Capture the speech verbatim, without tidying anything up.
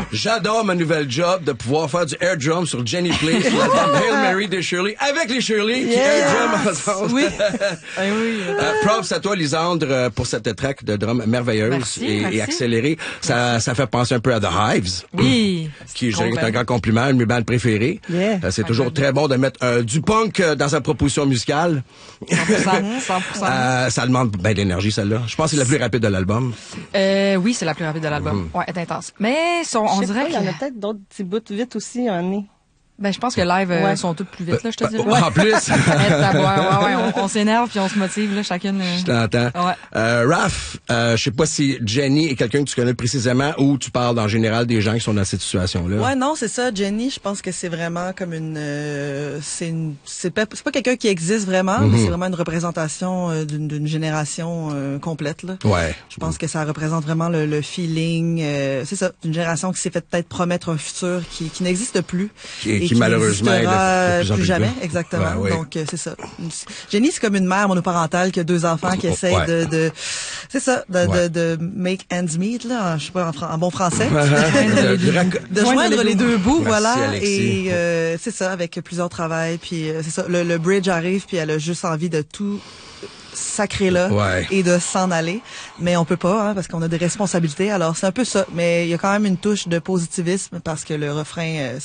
J'adore ma nouvelle job de pouvoir faire du air drum sur Jenny Play, sur l'album Hail Mary des Shirley, avec les Shirley qui Yeah. air drum ensemble. Oui. Ah oui. Euh, props à toi, Lisandre, euh, pour cette track de drum merveilleuse Merci, et, merci. et accélérée. Ça, ça fait penser un peu à The Hives. Oui. Qui je dirais, est un grand compliment, une de mes bandes préférées. Yeah. Euh, c'est toujours très bon de mettre euh, du punk euh, dans sa proposition musicale. cent pour cent. cent pour cent. Euh, ça demande ben d'énergie, celle-là. Je pense que c'est la plus rapide de l'album. Euh, oui, c'est la plus rapide de l'album. Ouais, elle est intense. Mais son, on Je sais dirait pas, il y en a que, peut-être d'autres petits bouts vite aussi, un nez. ben, je pense que live, euh, Ouais. sont toutes plus vite, là, je te dis. En plus, Ouais, ouais, ouais, on, on s'énerve puis on se motive, là, chacune. euh, je t'entends. Ouais. Euh, Raph, euh, je sais pas si Jenny est quelqu'un que tu connais précisément ou tu parles en général des gens qui sont dans cette situation-là. Ouais, non, c'est ça. Jenny, je pense que c'est vraiment comme une, euh, c'est une, c'est pas, c'est pas quelqu'un qui existe vraiment, mais c'est vraiment une représentation euh, d'une, d'une génération euh, complète. Là. Ouais. Je pense que ça représente vraiment le, le feeling. Euh, c'est ça, d'une génération qui s'est fait peut-être promettre un futur qui, qui n'existe plus. Qui, et qui malheureusement est de- n'existera de plus en plus plus jamais, là. exactement. Ouais, ouais. Donc euh, c'est ça. Jenny, c'est comme une mère monoparentale qui a deux enfants qui Oh, essayent ouais. de, de, c'est ça, de, Ouais. de, de make ends meet là, en- je sais pas en, fran- en bon français. De- de rac- de joindre les deux bouts, Merci, voilà. Alexis. Et euh, c'est ça, avec plusieurs travails. Puis euh, c'est ça, le, le bridge arrive, puis elle a juste envie de tout sacrer là Ouais. et de s'en aller. Mais on peut pas, hein, parce qu'on a des responsabilités. Alors c'est un peu ça. Mais il y a quand même une touche de positivisme parce que le refrain, euh,